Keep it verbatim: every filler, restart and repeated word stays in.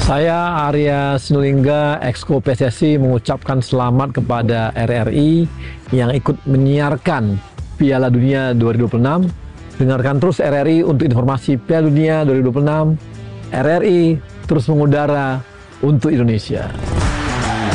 Saya Arya Sinulinga, Exco P S S I mengucapkan selamat kepada R R I yang ikut menyiarkan Piala Dunia dua ribu dua puluh enam. Dengarkan terus R R I untuk informasi Piala Dunia dua ribu dua puluh enam. R R I terus mengudara untuk Indonesia.